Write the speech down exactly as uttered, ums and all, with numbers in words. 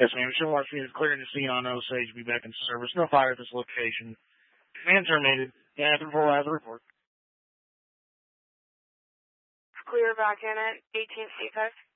Yes, ma'am. Show our scene is clear to see on Osage. Be back in service. No fire at this location. Man terminated. Yeah, after four hours report. Clear back in at eighteen C five.